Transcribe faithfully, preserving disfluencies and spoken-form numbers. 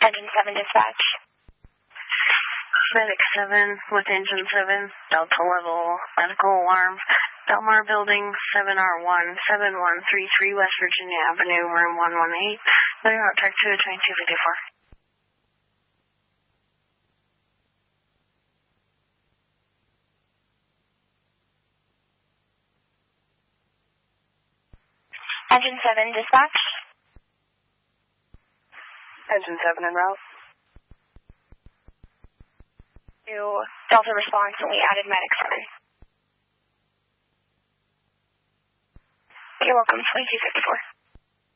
Engine seven dispatch. Medic seven with Engine seven, Delta level, medical alarm, Belmar Building, seven R one, seven one three three West Virginia Avenue, room one one eight, New York, track two twenty-two fifty-four. Engine seven dispatch. Engine seven en route. To Delta response, and we added Medic seven. You're welcome, twenty-two fifty-four.